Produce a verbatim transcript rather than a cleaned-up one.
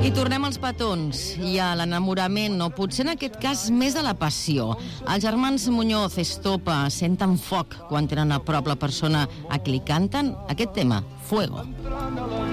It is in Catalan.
I tornem als petons i a l'enamorament, o potser en aquest cas més a la passió. Els germans Muñoz, Estopa, senten foc quan tenen a prop la persona a qui li canten aquest tema, Fuego.